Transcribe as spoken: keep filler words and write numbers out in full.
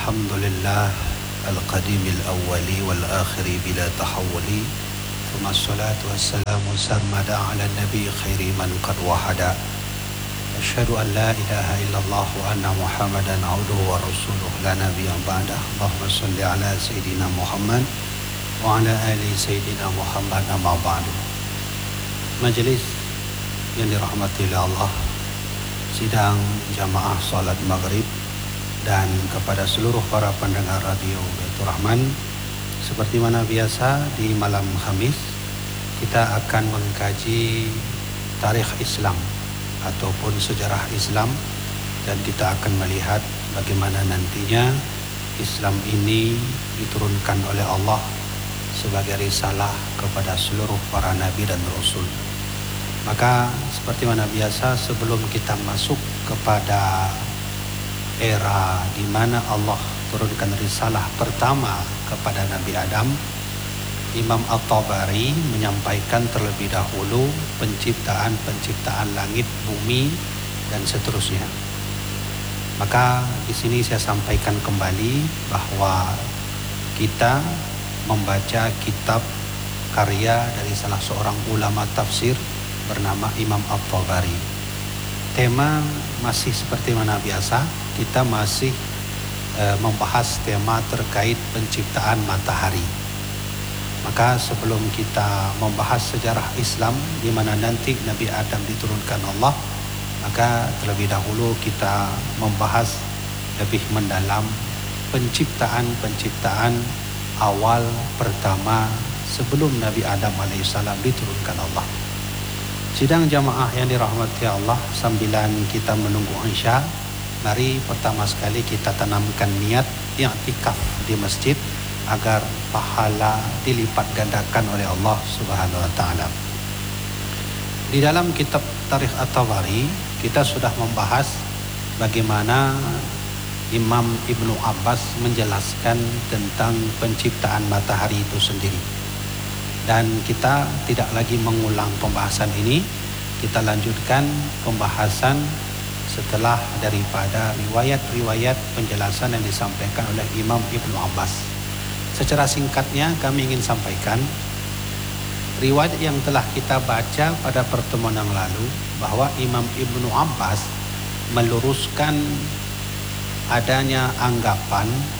الحمد لله القديم الأول والآخر بلا تحول ثم الصلاة والسلام سرمدا على النبي خير من قد وحدا أشهد أن لا إله إلا الله وأن محمدا عبده ورسوله لا نبي بعده اللهم صل على سيدنا محمد وعلى آل سيدنا محمد أما بعد. Majelis yang dirahmati oleh Allah, sidang jamaah salat maghrib dan kepada seluruh para pendengar radio Baitur Rahman, seperti mana biasa di malam Khamis kita akan mengkaji tarikh Islam ataupun sejarah Islam, dan kita akan melihat bagaimana nantinya Islam ini diturunkan oleh Allah sebagai risalah kepada seluruh para nabi dan rasul. Maka seperti mana biasa, sebelum kita masuk kepada era di mana Allah turunkan risalah pertama kepada Nabi Adam, Imam At-Tabari menyampaikan terlebih dahulu penciptaan-penciptaan langit, bumi, dan seterusnya. Maka di sini saya sampaikan kembali bahwa kita membaca kitab karya dari salah seorang ulama tafsir bernama Imam At-Tabari. Tema masih seperti mana biasa, kita masih e, membahas tema terkait penciptaan matahari. Maka sebelum kita membahas sejarah Islam di mana nanti Nabi Adam diturunkan Allah, maka terlebih dahulu kita membahas lebih mendalam penciptaan-penciptaan awal pertama sebelum Nabi Adam alaihissalam diturunkan Allah. Sidang jamaah yang dirahmati Allah, sambilan kita menunggu Isya, mari pertama sekali kita tanamkan niat i'tikaf di masjid agar pahala dilipat gandakan oleh Allah Subhanahu wa taala. Di dalam kitab Tarikh At-Tabari kita sudah membahas bagaimana Imam Ibnu Abbas menjelaskan tentang penciptaan matahari itu sendiri. Dan kita tidak lagi mengulang pembahasan ini, kita lanjutkan pembahasan setelah daripada riwayat-riwayat penjelasan yang disampaikan oleh Imam Ibnu Abbas. Secara singkatnya kami ingin sampaikan riwayat yang telah kita baca pada pertemuan yang lalu, bahwa Imam Ibnu Abbas meluruskan adanya anggapan